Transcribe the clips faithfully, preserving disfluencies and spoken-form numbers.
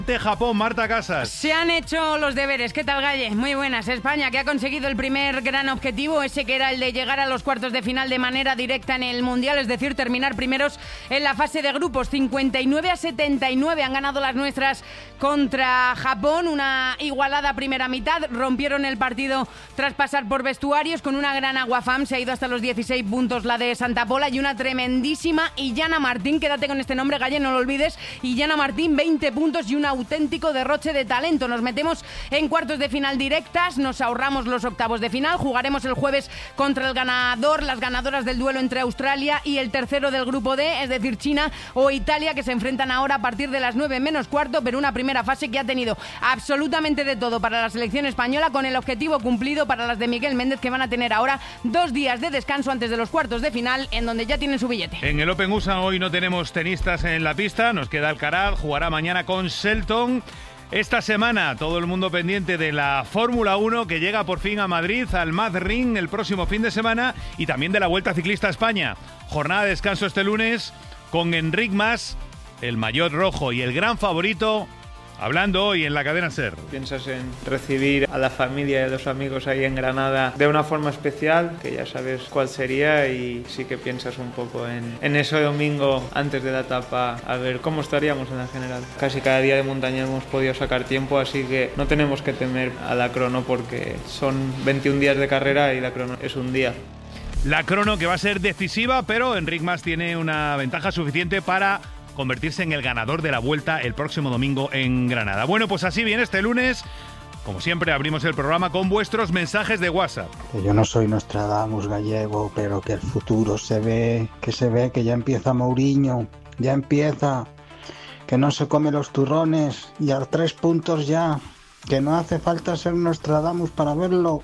Japón, Marta Casas. Se han hecho los deberes. ¿Qué tal, Galle? Muy buenas. España, que ha conseguido el primer gran objetivo, ese que era el de llegar a los cuartos de final de manera directa en el Mundial, es decir, terminar primeros en la fase de grupos. cincuenta y nueve a setenta y nueve han ganado las nuestras contra Japón. Una igualada primera mitad. Rompieron el partido tras pasar por vestuarios con una gran aguafam. Se ha ido hasta los dieciséis puntos la de Santa Pola y una tremendísima Illana Martín. Quédate con este nombre, Galle, no lo olvides. Illana Martín, veinte puntos y una auténtico derroche de talento. Nos metemos en cuartos de final directas, nos ahorramos los octavos de final, jugaremos el jueves contra el ganador, las ganadoras del duelo entre Australia y el tercero del grupo D, es decir, China o Italia, que se enfrentan ahora a partir de las nueve menos cuarto, pero una primera fase que ha tenido absolutamente de todo para la selección española, con el objetivo cumplido para las de Miguel Méndez, que van a tener ahora dos días de descanso antes de los cuartos de final, en donde ya tienen su billete. En el Open U S A hoy no tenemos tenistas en la pista, nos queda Alcaraz, jugará mañana con Shelton. Esta semana todo el mundo pendiente de la Fórmula uno, que llega por fin a Madrid, al Madrid el próximo fin de semana, y también de la Vuelta Ciclista a España. Jornada de descanso este lunes con Enric Mas, el maillot rojo y el gran favorito, hablando hoy en la cadena SER. Piensas en recibir a la familia y a los amigos ahí en Granada de una forma especial, que ya sabes cuál sería, y sí que piensas un poco en, en ese domingo antes de la etapa, a ver cómo estaríamos en la general. Casi cada día de montaña hemos podido sacar tiempo, así que no tenemos que temer a la crono, porque son veintiún días de carrera y la crono es un día. La crono que va a ser decisiva, pero Enric Mas tiene una ventaja suficiente para convertirse en el ganador de la Vuelta el próximo domingo en Granada. Bueno, pues así viene este lunes. Como siempre, abrimos el programa con vuestros mensajes de WhatsApp. Que yo no soy Nostradamus gallego, pero que el futuro se ve, que se ve que ya empieza Mourinho, ya empieza, que no se come los turrones y a tres puntos ya, que no hace falta ser Nostradamus para verlo.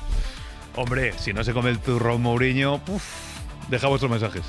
Hombre, si no se come el turrón Mourinho, uf, deja vuestros mensajes.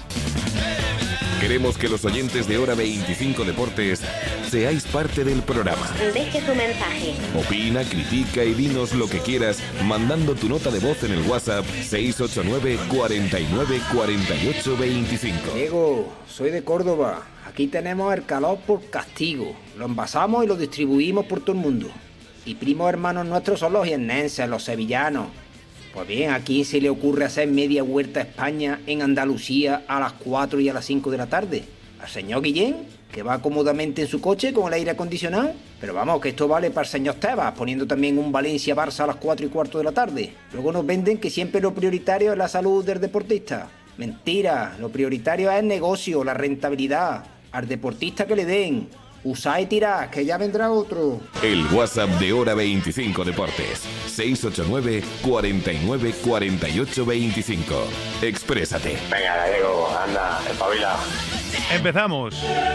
Queremos que los oyentes de Hora veinticinco Deportes seáis parte del programa. Deje su mensaje. Opina, critica y dinos lo que quieras mandando tu nota de voz en el WhatsApp seis ocho nueve, cuarenta y nueve, cuarenta y ocho, veinticinco. Diego, soy de Córdoba. Aquí tenemos el calor por castigo. Lo envasamos y lo distribuimos por todo el mundo. Y primos hermanos nuestros son los jiennenses, los sevillanos. Pues bien, ¿a quién se le ocurre hacer media vuelta a España en Andalucía a las cuatro y a las cinco de la tarde? ¿Al señor Guillén, que va cómodamente en su coche con el aire acondicionado? Pero vamos, que esto vale para el señor Tebas, poniendo también un Valencia-Barça a las cuatro y cuarto de la tarde. Luego nos venden que siempre lo prioritario es la salud del deportista. Mentira, lo prioritario es el negocio, la rentabilidad. Al deportista que le den. Usa y tira, que ya vendrá otro. El WhatsApp de Hora veinticinco Deportes. seis ocho nueve, cuarenta y nueve, cuarenta y ocho, veinticinco. Exprésate. Venga, Gallego, anda, espabila. Empezamos.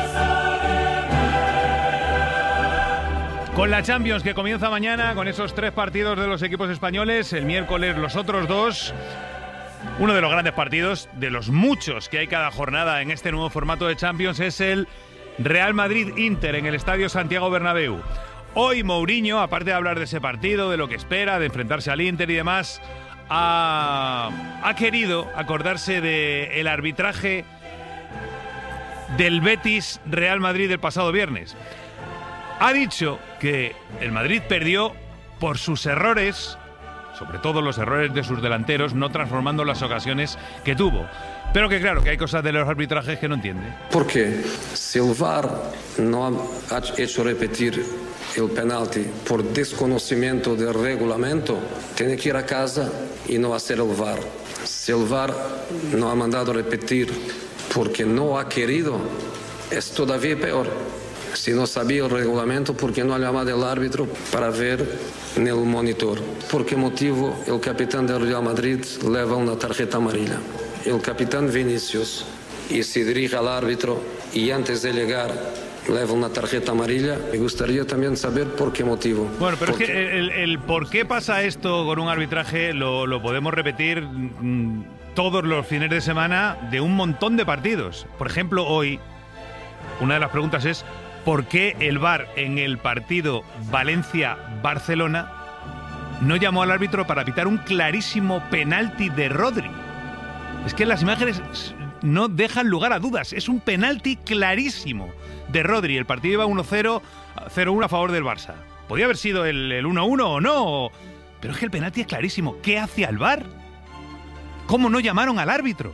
Con la Champions, que comienza mañana, con esos tres partidos de los equipos españoles. El miércoles los otros dos. Uno de los grandes partidos, de los muchos que hay cada jornada en este nuevo formato de Champions, es el Real Madrid-Inter en el Estadio Santiago Bernabéu. Hoy Mourinho, aparte de hablar de ese partido, de lo que espera, de enfrentarse al Inter y demás, ha, ha querido acordarse del arbitraje del Betis-Real Madrid del pasado viernes. Ha dicho que el Madrid perdió por sus errores, sobre todo los errores de sus delanteros, no transformando las ocasiones que tuvo. Pero que claro, que hay cosas de los arbitrajes que no entiende. Porque si el V A R no ha hecho repetir el penalti por desconocimiento del reglamento, tiene que ir a casa y no hacer el V A R. Si el V A R no ha mandado repetir porque no ha querido, es todavía peor. Si no sabía el reglamento, ¿por qué no ha llamado al árbitro para ver en el monitor? ¿Por qué motivo el capitán del Real Madrid lleva una tarjeta amarilla? El capitán Vinicius y se dirige al árbitro y antes de llegar lleva una tarjeta amarilla. Me gustaría también saber por qué motivo. Bueno, pero es que el, el por qué pasa esto con un arbitraje lo, lo podemos repetir mmm, todos los fines de semana de un montón de partidos. Por ejemplo, hoy una de las preguntas es ¿por qué el V A R en el partido Valencia-Barcelona no llamó al árbitro para pitar un clarísimo penalti de Rodri? Es que las imágenes no dejan lugar a dudas. Es un penalti clarísimo de Rodri. El partido iba uno cero, cero uno a favor del Barça. Podía haber sido el, el uno uno o no, pero es que el penalti es clarísimo. ¿Qué hace al V A R? ¿Cómo no llamaron al árbitro?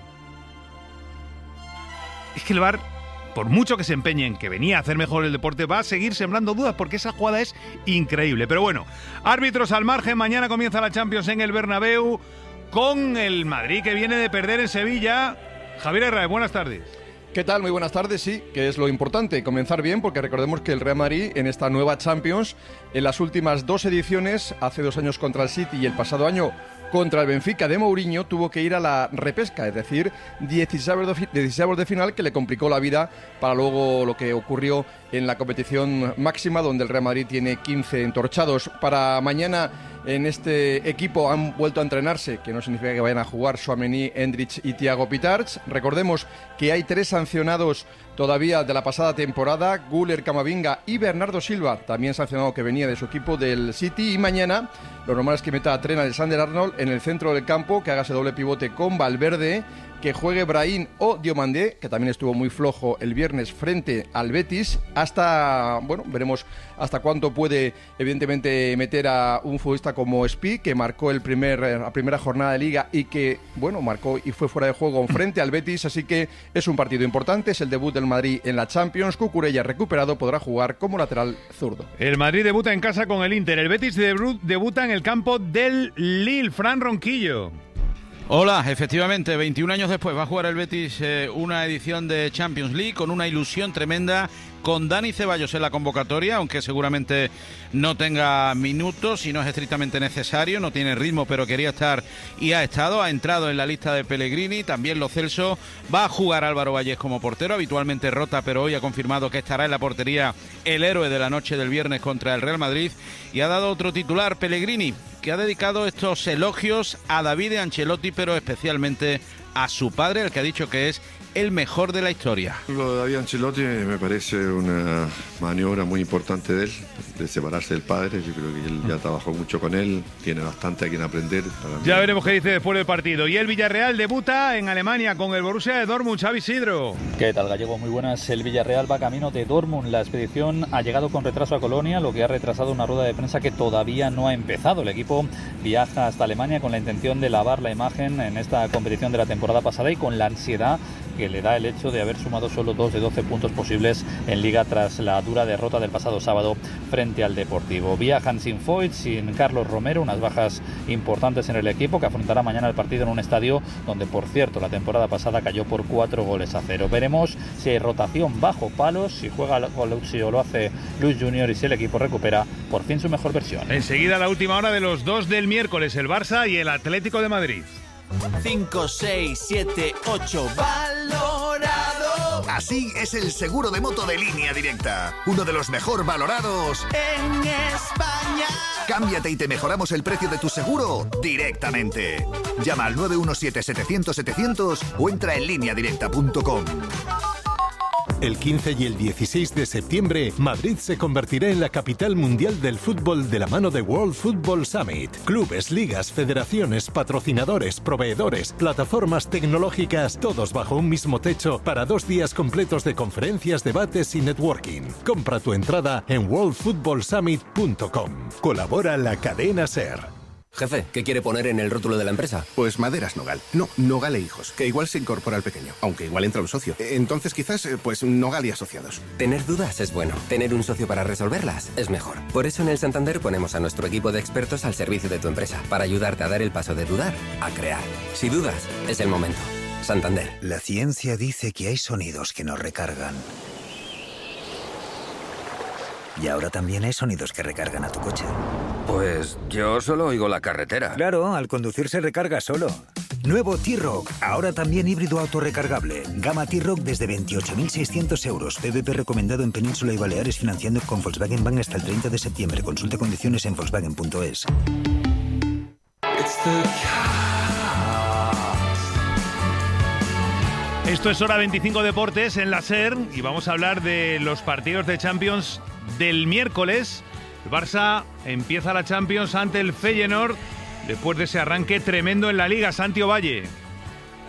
Es que el V A R, por mucho que se empeñe en que venía a hacer mejor el deporte, va a seguir sembrando dudas porque esa jugada es increíble. Pero bueno, árbitros al margen. Mañana comienza la Champions en el Bernabéu con el Madrid, que viene de perder en Sevilla. Javier Herrera, buenas tardes. ¿Qué tal? Muy buenas tardes, sí, que es lo importante, comenzar bien, porque recordemos que el Real Madrid en esta nueva Champions, en las últimas dos ediciones, hace dos años contra el City y el pasado año contra el Benfica de Mourinho, tuvo que ir a la repesca, es decir, dieciséis de final, que le complicó la vida para luego lo que ocurrió en la competición máxima, donde el Real Madrid tiene quince entorchados. Para mañana en este equipo han vuelto a entrenarse, que no significa que vayan a jugar Tchouaméni, Endrick y Thiago Pitarch. Recordemos que hay tres sancionados todavía de la pasada temporada, Güler, Camavinga y Bernardo Silva, también sancionado, que venía de su equipo del City. Y mañana lo normal es que meta a Trent Alexander-Arnold en el centro del campo, que haga ese doble pivote con Valverde, que juegue Brahim o Diomandé, que también estuvo muy flojo el viernes frente al Betis. Hasta, bueno, veremos hasta cuánto puede, evidentemente, meter a un futbolista como Spi, que marcó el primer, la primera jornada de Liga y que, bueno, marcó y fue fuera de juego frente al Betis. Así que es un partido importante, es el debut del Madrid en la Champions. Cucurella, recuperado, podrá jugar como lateral zurdo. El Madrid debuta en casa con el Inter. El Betis debuta en el campo del Lille. Fran Ronquillo. Hola, efectivamente, veintiún años después va a jugar el Betis eh, una edición de Champions League con una ilusión tremenda, con Dani Ceballos en la convocatoria, aunque seguramente no tenga minutos y no es estrictamente necesario, no tiene ritmo, pero quería estar y ha estado, ha entrado en la lista de Pellegrini, también Lo Celso. Va a jugar Álvaro Vallés como portero, habitualmente rota, pero hoy ha confirmado que estará en la portería el héroe de la noche del viernes contra el Real Madrid, y ha dado otro titular, Pellegrini, que ha dedicado estos elogios a David Ancelotti, pero especialmente a su padre, el que ha dicho que es el mejor de la historia. Lo de David Ancelotti me parece una maniobra muy importante de él, de separarse del padre. Yo creo que él ya trabajó mucho con él, tiene bastante a quien aprender. Ya veremos qué dice después del partido. Y el Villarreal debuta en Alemania con el Borussia de Dortmund. Xavi Isidro. ¿Qué tal, Gallego? Muy buenas. El Villarreal va camino de Dortmund. La expedición ha llegado con retraso a Colonia, lo que ha retrasado una rueda de prensa que todavía no ha empezado. El equipo viaja hasta Alemania con la intención de lavar la imagen en esta competición de la temporada pasada y con la ansiedad que le da el hecho de haber sumado solo dos de doce puntos posibles en Liga tras la dura derrota del pasado sábado frente al Deportivo. Viajan sin Foyt, sin Carlos Romero, unas bajas importantes en el equipo, que afrontará mañana el partido en un estadio donde, por cierto, la temporada pasada cayó por cuatro goles a cero. Veremos si hay rotación bajo palos, si juega Colucci o lo hace Luis Junior, y si el equipo recupera por fin su mejor versión. Enseguida la última hora de los dos del miércoles, el Barça y el Atlético de Madrid. cinco, seis, siete, ocho, valorado. Así es el seguro de moto de Línea Directa, uno de los mejor valorados en España. Cámbiate y te mejoramos el precio de tu seguro directamente. Llama al nueve uno siete, setecientos, setecientos o entra en línea directa punto com. El quince y el dieciséis de septiembre, Madrid se convertirá en la capital mundial del fútbol de la mano de World Football Summit. Clubes, ligas, federaciones, patrocinadores, proveedores, plataformas tecnológicas, todos bajo un mismo techo para dos días completos de conferencias, debates y networking. Compra tu entrada en world football summit punto com. Colabora la cadena SER. Jefe, ¿qué quiere poner en el rótulo de la empresa? Pues Maderas Nogal. No, Nogal e Hijos, que igual se incorpora al pequeño, aunque igual entra un socio. Entonces quizás, pues Nogal y Asociados. Tener dudas es bueno. Tener un socio para resolverlas es mejor. Por eso en el Santander ponemos a nuestro equipo de expertos al servicio de tu empresa, para ayudarte a dar el paso de dudar a crear. Si dudas, es el momento. Santander. La ciencia dice que hay sonidos que nos recargan. Y ahora también hay sonidos que recargan a tu coche. Pues yo solo oigo la carretera. Claro, al conducir se recarga solo. Nuevo T-Roc, ahora también híbrido autorrecargable. Gama T-Roc desde veintiocho mil seiscientos euros. P V P recomendado en Península y Baleares, financiando con Volkswagen Bank hasta el treinta de septiembre. Consulta condiciones en volkswagen punto es. Esto es Hora veinticinco Deportes en la SER y vamos a hablar de los partidos de Champions del miércoles. El Barça empieza la Champions ante el Feyenoord después de ese arranque tremendo en la Liga. Santi Ovalle.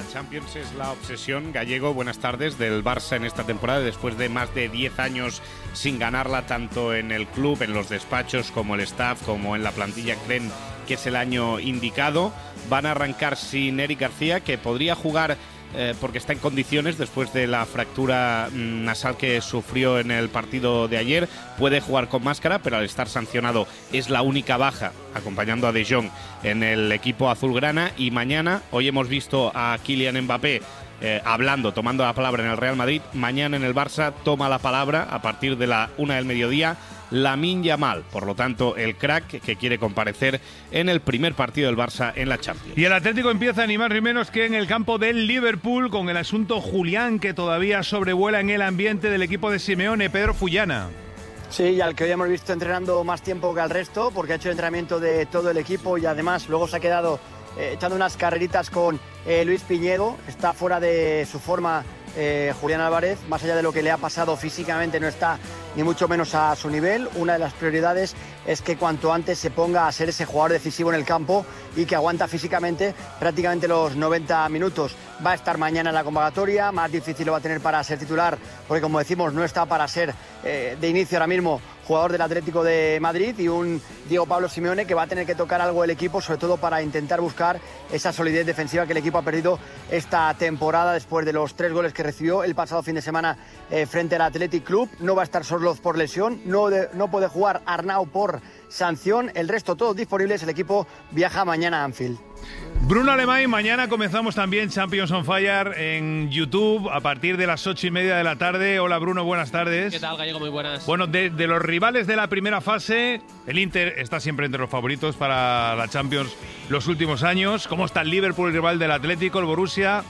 La Champions es la obsesión, Gallego, buenas tardes, del Barça en esta temporada, después de más de diez años sin ganarla, tanto en el club, en los despachos, como el staff, como en la plantilla. Creen que es el año indicado. Van a arrancar sin Eric García, que podría jugar eh, porque está en condiciones después de la fractura nasal que sufrió en el partido de ayer. Puede jugar con máscara, pero al estar sancionado es la única baja, acompañando a De Jong en el equipo azulgrana. Y mañana, hoy hemos visto a Kylian Mbappé eh, hablando, tomando la palabra en el Real Madrid. Mañana en el Barça toma la palabra a partir de la una del mediodía Lamine Yamal, por lo tanto el crack que quiere comparecer en el primer partido del Barça en la Champions. Y el Atlético empieza ni más ni menos que en el campo del Liverpool, con el asunto Julián, que todavía sobrevuela en el ambiente del equipo de Simeone. Pedro Fullana. Sí, y al que hoy hemos visto entrenando más tiempo que al resto, porque ha hecho el entrenamiento de todo el equipo y además luego se ha quedado eh, echando unas carreritas con eh, Luis Piñedo. Está fuera de su forma eh, Julián Álvarez, más allá de lo que le ha pasado físicamente, no está ni mucho menos a su nivel. Una de las prioridades es que cuanto antes se ponga a ser ese jugador decisivo en el campo y que aguanta físicamente prácticamente los noventa minutos. Va a estar mañana en la convocatoria, más difícil lo va a tener para ser titular, porque como decimos, no está para ser eh, de inicio ahora mismo jugador del Atlético de Madrid, y un Diego Pablo Simeone que va a tener que tocar algo el equipo, sobre todo para intentar buscar esa solidez defensiva que el equipo ha perdido esta temporada después de los tres goles que recibió el pasado fin de semana eh, frente al Athletic Club. No va a estar Sorloz por lesión, no, de, no puede jugar Arnau por sanción, el resto todos disponibles. El equipo viaja mañana a Anfield. Bruno Alemán, mañana comenzamos también Champions on Fire en YouTube a partir de las ocho y media de la tarde. Hola Bruno, buenas tardes. ¿Qué tal, Gallego? Muy buenas. Bueno, de, de los rivales de la primera fase, el Inter está siempre entre los favoritos para la Champions los últimos años. ¿Cómo está el Liverpool, el rival del Atlético, el Borussia?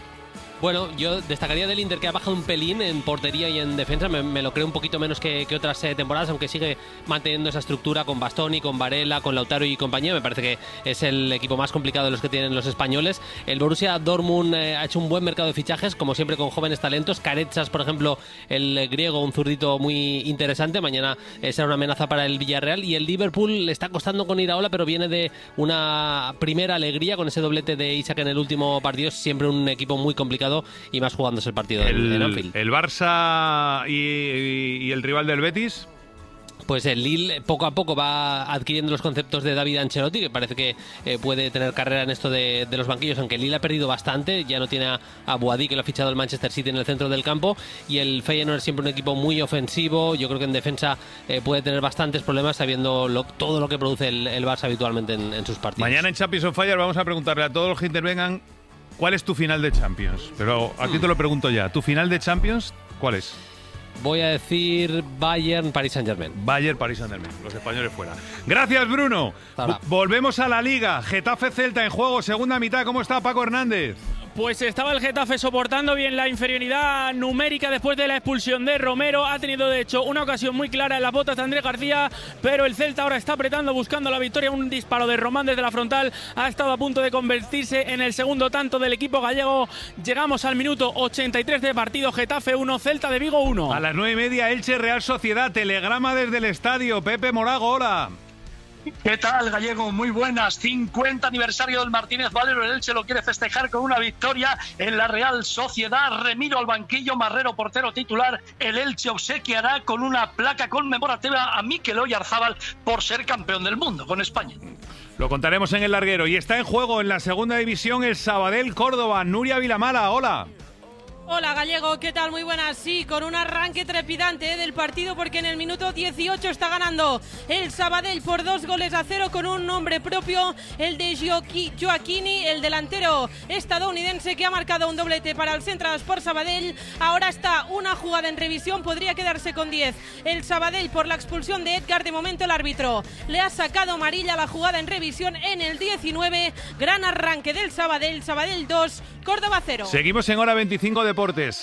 Bueno, yo destacaría del Inter, que ha bajado un pelín en portería y en defensa. Me, me lo creo un poquito menos que, que otras eh, temporadas, aunque sigue manteniendo esa estructura con Bastoni, con Varela, con Lautaro y compañía. Me parece que es el equipo más complicado de los que tienen los españoles. El Borussia Dortmund eh, ha hecho un buen mercado de fichajes, como siempre con jóvenes talentos. Caretsas, por ejemplo, el griego, un zurdito muy interesante. Mañana eh, será una amenaza para el Villarreal. Y el Liverpool le está costando con Iraola, pero viene de una primera alegría con ese doblete de Isaac en el último partido. Siempre un equipo muy complicado, y más jugándose el partido el, en Anfield. ¿El Barça y, y, y el rival del Betis? Pues el Lille poco a poco va adquiriendo los conceptos de David Ancelotti, que parece que eh, puede tener carrera en esto de, de los banquillos, aunque el Lille ha perdido bastante. Ya no tiene a, a Boadí, que lo ha fichado el Manchester City en el centro del campo, y el Feyenoord es siempre un equipo muy ofensivo. Yo creo que en defensa eh, puede tener bastantes problemas, sabiendo lo, todo lo que produce el, el Barça habitualmente en, en sus partidos. Mañana en Champions on Fire vamos a preguntarle a todos los que intervengan ¿cuál es tu final de Champions? Pero a ti te lo pregunto ya. ¿Tu final de Champions cuál es? Voy a decir Bayern, Paris Saint-Germain. Bayern, Paris Saint-Germain. Los españoles fuera. Gracias, Bruno. Volvemos a la Liga. Getafe-Celta en juego. Segunda mitad. ¿Cómo está Paco Hernández? Pues estaba el Getafe soportando bien la inferioridad numérica después de la expulsión de Romero. Ha tenido, de hecho, una ocasión muy clara en las botas de Andrés García, pero el Celta ahora está apretando, buscando la victoria. Un disparo de Román desde la frontal ha estado a punto de convertirse en el segundo tanto del equipo gallego. Llegamos al minuto ochenta y tres de partido. Getafe uno, Celta de Vigo uno. A las nueve y media, Elche Real Sociedad. Telegrama desde el estadio. Pepe Morago, hola. ¿Qué tal, Gallego? Muy buenas. cincuenta aniversario del Martínez Valero. El Elche lo quiere festejar con una victoria en la Real Sociedad. Remiro al banquillo, Marrero portero titular. El Elche obsequiará con una placa conmemorativa a Mikel Oyarzábal por ser campeón del mundo con España. Lo contaremos en el larguero. Y está en juego en la segunda división el Sabadell Córdoba. Nuria Vilamala, hola. Hola, Gallego, ¿qué tal? Muy buenas. Sí, con un arranque trepidante ¿eh? del partido, porque en el minuto dieciocho está ganando el Sabadell por dos goles a cero con un nombre propio, el de Joaquini, el delantero estadounidense que ha marcado un doblete para el Central Sport Sabadell. Ahora está una jugada en revisión, podría quedarse con diez el Sabadell por la expulsión de Edgar. De momento el árbitro le ha sacado amarilla. La jugada en revisión en el diecinueve. Gran arranque del Sabadell. Sabadell dos, Córdoba cero. Seguimos en hora veinticinco Deportes.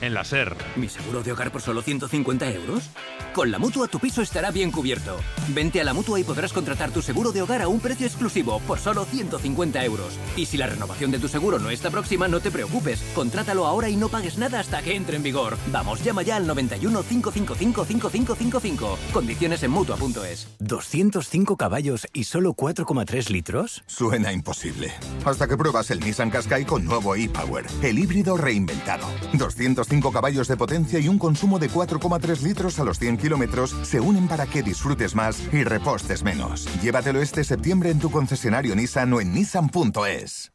en la SER. ¿Mi seguro de hogar por solo ciento cincuenta euros? Con la Mutua tu piso estará bien cubierto. Vente a la Mutua y podrás contratar tu seguro de hogar a un precio exclusivo por solo ciento cincuenta euros. Y si la renovación de tu seguro no está próxima, no te preocupes. Contrátalo ahora y no pagues nada hasta que entre en vigor. Vamos, llama ya al noventa y uno, cinco cinco cinco, cinco cinco cinco cinco. Condiciones en Mutua punto es. ¿doscientos cinco caballos y solo cuatro coma tres litros? Suena imposible. Hasta que pruebas el Nissan Qashqai con nuevo e-Power, el híbrido reinventado. doscientos cinco caballos de potencia y un consumo de cuatro coma tres litros a los cien kilómetros se unen para que disfrutes más y repostes menos. Llévatelo este septiembre en tu concesionario Nissan o en Nissan punto es.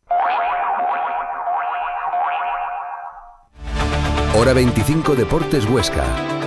Hora veinticinco Deportes Huesca.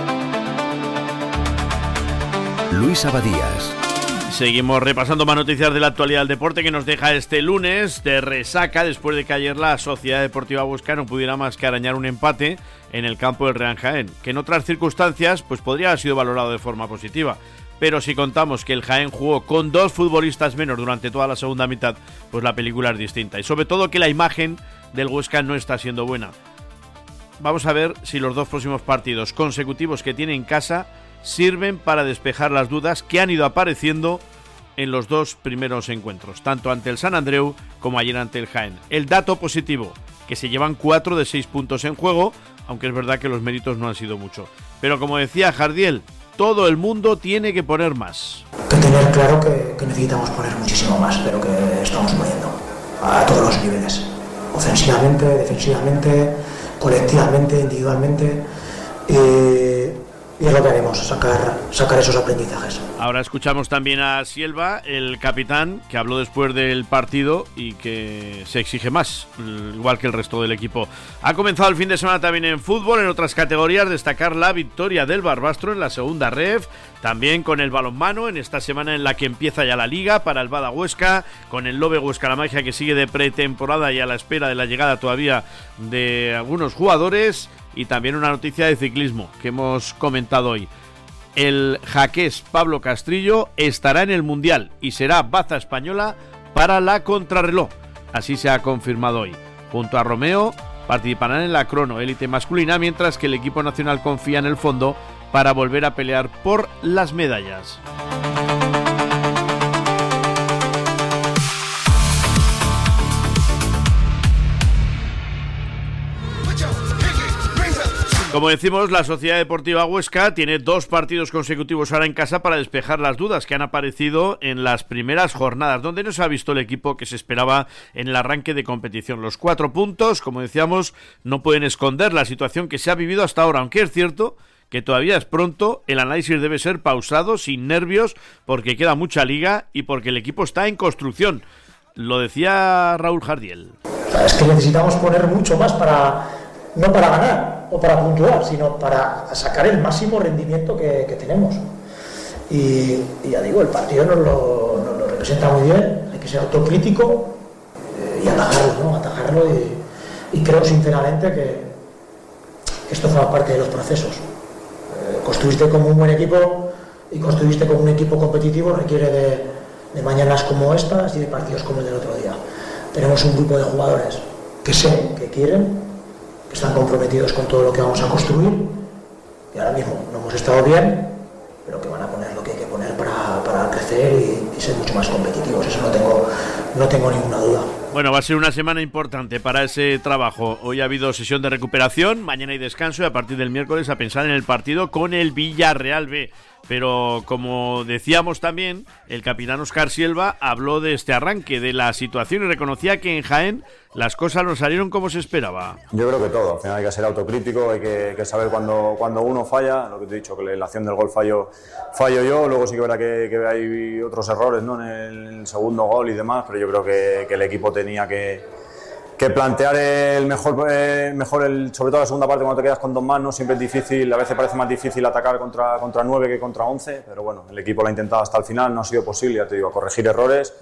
Luis Abadías. Seguimos repasando más noticias de la actualidad del deporte que nos deja este lunes de resaca después de que ayer la Sociedad Deportiva Huesca no pudiera más que arañar un empate en el campo del Real Jaén, que en otras circunstancias pues podría haber sido valorado de forma positiva. Pero si contamos que el Jaén jugó con dos futbolistas menos durante toda la segunda mitad, pues la película es distinta. Y sobre todo que la imagen del Huesca no está siendo buena. Vamos a ver si los dos próximos partidos consecutivos que tiene en casa sirven para despejar las dudas que han ido apareciendo en los dos primeros encuentros, tanto ante el San Andreu como ayer ante el Jaén. El dato positivo, que se llevan cuatro de seis puntos en juego, aunque es verdad que los méritos no han sido mucho. Pero como decía Jardiel, todo el mundo tiene que poner más. Hay que tener claro que, que necesitamos poner muchísimo más, pero que estamos poniendo a todos los niveles, ofensivamente, defensivamente, colectivamente, individualmente. Eh, Y es lo que haremos, sacar, sacar esos aprendizajes. Ahora escuchamos también a Silva, el capitán, que habló después del partido y que se exige más, igual que el resto del equipo. Ha comenzado el fin de semana también en fútbol, en otras categorías, destacar la victoria del Barbastro en la segunda ref, también con el balonmano, en esta semana en la que empieza ya la liga para el Bada Huesca, con el Lobe Huesca La Magia que sigue de pretemporada y a la espera de la llegada todavía de algunos jugadores. Y también una noticia de ciclismo que hemos comentado hoy. El jaqués Pablo Castrillo estará en el Mundial y será baza española para la contrarreloj. Así se ha confirmado hoy. Junto a Romeo participarán en la crono élite masculina, mientras que el equipo nacional confía en el fondo para volver a pelear por las medallas. Como decimos, la Sociedad Deportiva Huesca tiene dos partidos consecutivos ahora en casa para despejar las dudas que han aparecido en las primeras jornadas, donde no se ha visto el equipo que se esperaba en el arranque de competición. Los cuatro puntos, como decíamos, no pueden esconder la situación que se ha vivido hasta ahora, aunque es cierto que todavía es pronto, el análisis debe ser pausado, sin nervios, porque queda mucha liga y porque el equipo está en construcción. Lo decía Raúl Jardiel. Es que necesitamos poner mucho más para, no para ganar o para puntuar, sino para sacar el máximo rendimiento que, que tenemos. Y, y ya digo, el partido nos lo, nos lo representa muy bien, hay que ser autocrítico eh, y atajarlo, ¿no? Atajarlo y, y creo sinceramente que esto forma parte de los procesos. Eh, construiste como un buen equipo y construiste como un equipo competitivo requiere de, de mañanas como estas y de partidos como el del otro día. Tenemos un grupo de jugadores que sé que quieren, que están comprometidos con todo lo que vamos a construir y ahora mismo no hemos estado bien, pero que van a poner lo que hay que poner para, para crecer y, y ser mucho más competitivos. Eso no tengo, no tengo ninguna duda. Bueno, va a ser una semana importante para ese trabajo. Hoy ha habido sesión de recuperación, mañana hay descanso y a partir del miércoles a pensar en el partido con el Villarreal B. Pero como decíamos también, el capitán Óscar Silva habló de este arranque, de la situación y reconocía que en Jaén las cosas no salieron como se esperaba. Yo creo que todo, al final hay que ser autocrítico, hay que, que saber cuando, cuando uno falla, lo que te he dicho, que la acción del gol fallo, fallo yo, luego sí que verá que, que hay otros errores, ¿no? en, el, en el segundo gol y demás, pero yo creo que, que el equipo tenía que... que plantear el mejor, eh, mejor el, sobre todo la segunda parte cuando te quedas con dos más, ¿no? Siempre es difícil, a veces parece más difícil atacar contra, contra nueve que contra once, pero bueno, el equipo lo ha intentado hasta el final, no ha sido posible, ya te digo, corregir errores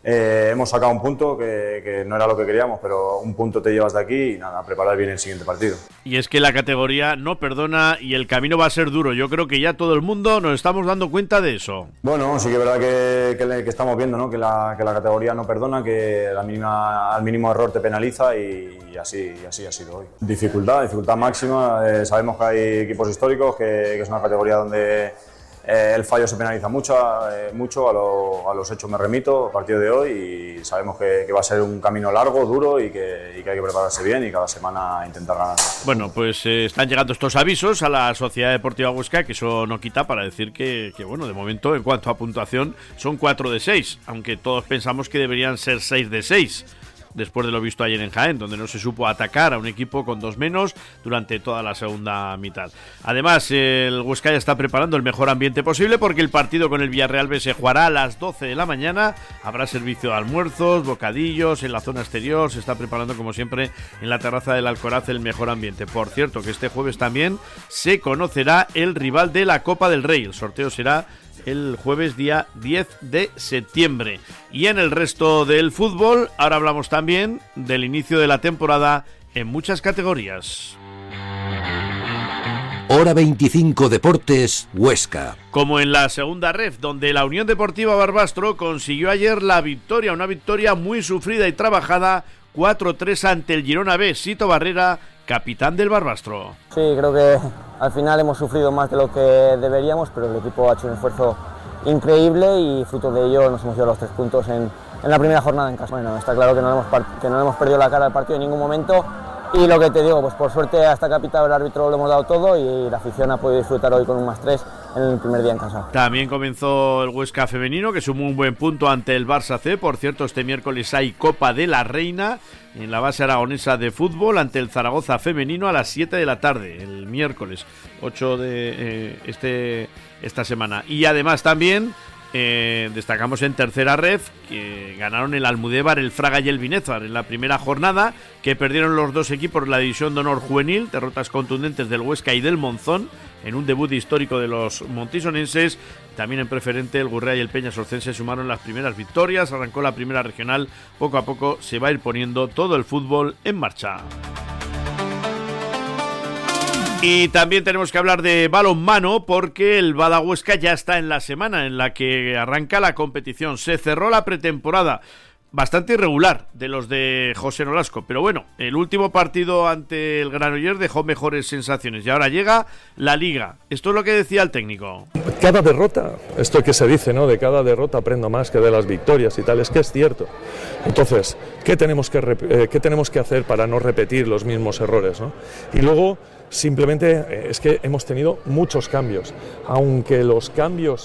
Eh, hemos sacado un punto que, que no era lo que queríamos, pero un punto te llevas de aquí y nada, a preparar bien el siguiente partido. Y es que la categoría no perdona y el camino va a ser duro. Yo creo que ya todo el mundo nos estamos dando cuenta de eso. Bueno, sí que es verdad que, que, que estamos viendo, ¿no? que, la, que la categoría no perdona, que la mínima, al mínimo error te penaliza y, y así, y así ha sido hoy. Dificultad, dificultad máxima. Eh, sabemos que hay equipos históricos, que, que es una categoría donde Eh, el fallo se penaliza mucho, eh, mucho a, lo, a los hechos me remito a partir de hoy y sabemos que, que va a ser un camino largo, duro y que, y que hay que prepararse bien y cada semana intentar ganar. Bueno, pues eh, están llegando estos avisos a la Sociedad Deportiva Huesca, que eso no quita para decir que, que, bueno, de momento en cuanto a puntuación son cuatro de seis, aunque todos pensamos que deberían ser seis de seis. Después de lo visto ayer en Jaén, donde no se supo atacar a un equipo con dos menos durante toda la segunda mitad. Además, el Huesca ya está preparando el mejor ambiente posible porque el partido con el Villarreal B se jugará a las doce de la mañana. Habrá servicio de almuerzos, bocadillos en la zona exterior. Se está preparando, como siempre, en la terraza del Alcoraz el mejor ambiente. Por cierto, que este jueves también se conocerá el rival de la Copa del Rey. El sorteo será el jueves día diez de septiembre. Y en el resto del fútbol, ahora hablamos también del inicio de la temporada en muchas categorías. Hora veinticinco Deportes Huesca. Como en la segunda ref, donde la Unión Deportiva Barbastro consiguió ayer la victoria, una victoria muy sufrida y trabajada, cuatro tres ante el Girona B. Sito Barrera, capitán del Barbastro. Sí, creo que al final hemos sufrido más de lo que deberíamos, pero el equipo ha hecho un esfuerzo increíble y fruto de ello nos hemos llevado los tres puntos en, en la primera jornada en casa. Bueno, está claro que no, hemos que no hemos perdido la cara al partido en ningún momento y lo que te digo, pues por suerte hasta que ha pitado el árbitro lo hemos dado todo y la afición ha podido disfrutar hoy con un más tres en el primer día en casa. También comenzó el Huesca femenino, que sumó un buen punto ante el Barça C. Por cierto, este miércoles hay Copa de la Reina en la base aragonesa de fútbol ante el Zaragoza femenino a las siete de la tarde, el miércoles ocho de eh, este esta semana. Y además también eh, destacamos en tercera ref que ganaron el Almudévar, el Fraga y el Binézar en la primera jornada, que perdieron los dos equipos la división de honor juvenil, derrotas contundentes del Huesca y del Monzón en un debut histórico de los montisonenses. También en preferente el Gurrea y el Peña Sorcense sumaron las primeras victorias, arrancó la primera regional, poco a poco se va a ir poniendo todo el fútbol en marcha. Y también tenemos que hablar de balonmano porque el Bada Huesca ya está en la semana en la que arranca la competición. Se cerró la pretemporada, bastante irregular, de los de José Nolasco, pero bueno, el último partido ante el Granollers dejó mejores sensaciones y ahora llega la Liga. Esto es lo que decía el técnico. Cada derrota, esto que se dice, ¿no? De cada derrota aprendo más que de las victorias y tal, es que es cierto. Entonces, ¿qué tenemos que, eh, ¿qué tenemos que hacer para no repetir los mismos errores, ¿no? Y luego, simplemente, eh, es que hemos tenido muchos cambios, aunque los cambios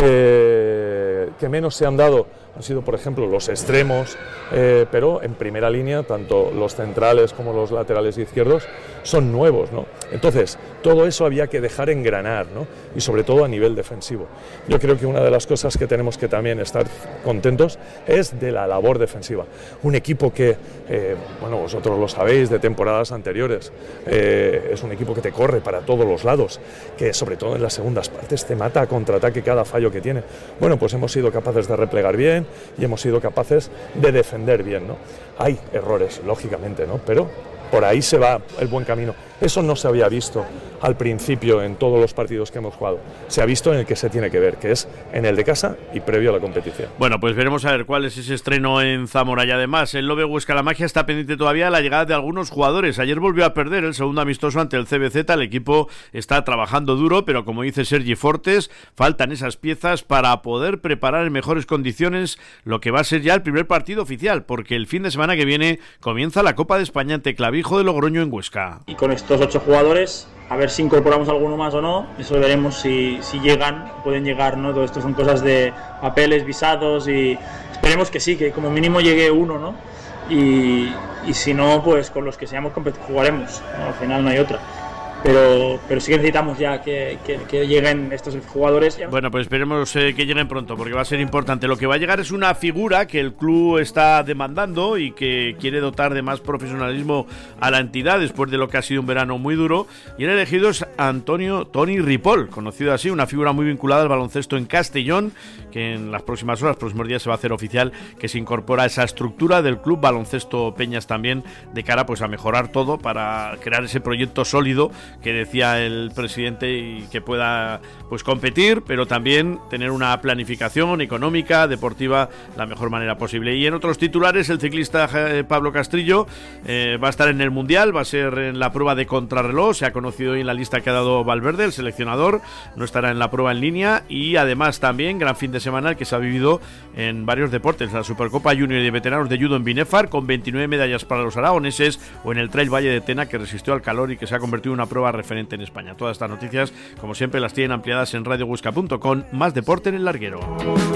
eh, que menos se han dado han sido, por ejemplo, los extremos, eh, pero en primera línea, tanto los centrales como los laterales izquierdos son nuevos, ¿no? Entonces, todo eso había que dejar engranar, ¿no? Y sobre todo a nivel defensivo. Yo creo que una de las cosas que tenemos que también estar contentos es de la labor defensiva. Un equipo que, eh, bueno, vosotros lo sabéis de temporadas anteriores, eh, es un equipo que te corre para todos los lados, que sobre todo en las segundas partes te mata a contraataque cada fallo que tiene. Bueno, pues hemos sido capaces de replegar bien y hemos sido capaces de defender bien, ¿no? Hay errores, lógicamente, ¿no? Pero por ahí se va el buen camino. Eso no se había visto al principio en todos los partidos que hemos jugado. Se ha visto en el que se tiene que ver, que es en el de casa y previo a la competición. Bueno, pues veremos a ver cuál es ese estreno en Zamora. Y además, el Lobe Huesca La Magia está pendiente todavía de la llegada de algunos jugadores. Ayer volvió a perder el segundo amistoso ante el C B Z. El equipo está trabajando duro, pero como dice Sergi Fortes, faltan esas piezas para poder preparar en mejores condiciones lo que va a ser ya el primer partido oficial, porque el fin de semana que viene comienza la Copa de España ante Clavijo de Logroño en Huesca. Y con estos ocho jugadores, a ver si incorporamos alguno más o no, eso veremos si, si llegan, pueden llegar, ¿no? Todo esto son cosas de papeles, visados y esperemos que sí, que como mínimo llegue uno, ¿no? Y, y si no, pues con los que seamos jugaremos, ¿no? Al final no hay otra. pero, pero sí que necesitamos ya que, que, que lleguen estos jugadores. Bueno, pues esperemos eh, que lleguen pronto, porque va a ser importante. Lo que va a llegar es una figura que el club está demandando y que quiere dotar de más profesionalismo a la entidad después de lo que ha sido un verano muy duro, y el elegido es Antonio Toni Ripoll, conocido así, una figura muy vinculada al baloncesto en Castellón, que en las próximas horas, próximos días se va a hacer oficial que se incorpora a esa estructura del club Baloncesto Peñas también, de cara pues a mejorar todo para crear ese proyecto sólido que decía el presidente y que pueda pues competir, pero también tener una planificación económica, deportiva, la mejor manera posible. Y en otros titulares, el ciclista eh, Pablo Castrillo eh, va a estar en el Mundial, va a ser en la prueba de contrarreloj, se ha conocido hoy en la lista que ha dado Valverde, el seleccionador, no estará en la prueba en línea, y además también gran fin de semana el que se ha vivido en varios deportes, la Supercopa Junior de Veteranos de Judo en Binefar, con veintinueve medallas para los aragoneses, o en el Trail Valle de Tena, que resistió al calor y que se ha convertido en una prueba referente en España. Todas estas noticias, como siempre, las tienen ampliadas en radio huesca punto com. Más deporte en el larguero.